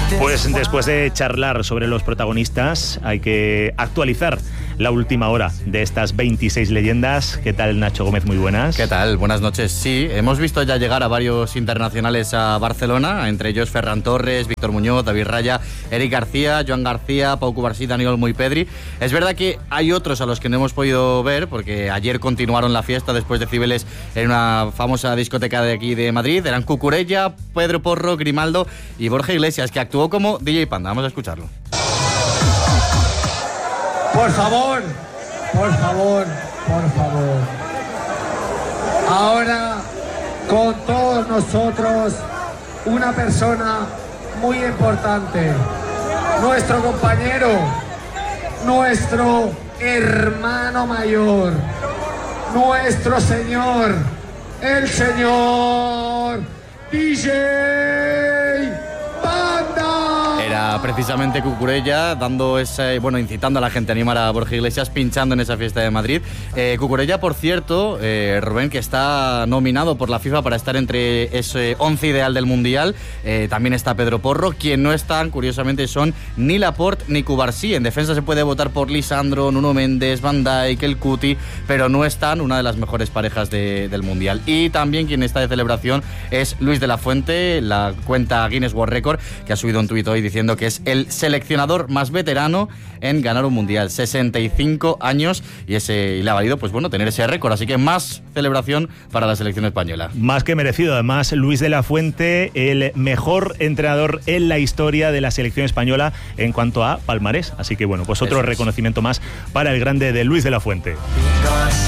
Pues después de charlar sobre los protagonistas, hay que actualizar la última hora de estas 26 leyendas. ¿Qué tal, Nacho Gómez? Muy buenas. ¿Qué tal? Buenas noches. Sí, hemos visto ya llegar a varios internacionales a Barcelona, entre ellos Ferran Torres, Víctor Muñoz, David Raya, Eric García, Joan García, Pau Cubarsí, Dani Olmo y Pedri. Es verdad que hay otros a los que no hemos podido ver, porque ayer continuaron la fiesta después de Cibeles en una famosa discoteca de aquí de Madrid. Eran Cucurella, Pedro Porro, Grimaldo y Borja Iglesias, que actuó como DJ Panda. Vamos a escucharlo. Por favor, por favor, por favor. Ahora, con todos nosotros, una persona muy importante, nuestro compañero, nuestro hermano mayor, nuestro señor, el señor DJ Panda. Era precisamente Cucurella dando incitando a la gente a animar a Borja Iglesias, pinchando en esa fiesta de Madrid. Cucurella, por cierto, Rubén, que está nominado por la FIFA para estar entre ese 11 ideal del Mundial. También está Pedro Porro. Quien no están, curiosamente, son ni Laporte ni Cubarsí. En defensa se puede votar por Lisandro, Nuno Méndez, Van Dijk, El Cuti, pero no están, una de las mejores parejas del Mundial. Y también quien está de celebración es Luis de la Fuente, la cuenta Guinness World Record, que ha subido un tuit hoy diciendo que es el seleccionador más veterano en ganar un Mundial, 65 años, y le ha valido tener ese récord, así que más celebración para la selección española. Más que merecido. Además, Luis de la Fuente, el mejor entrenador en la historia de la selección española en cuanto a palmarés, así que otro reconocimiento más para el grande de Luis de la Fuente.